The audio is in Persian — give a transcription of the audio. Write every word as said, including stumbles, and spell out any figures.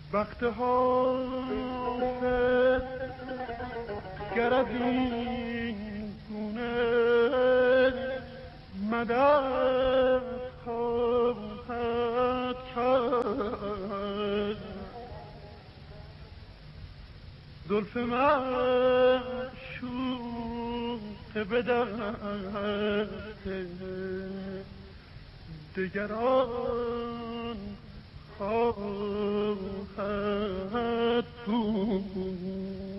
وقت حافظ گر از این گونه مدد خواهد کرد، زلف معشوق به دست دگران خواهد بود.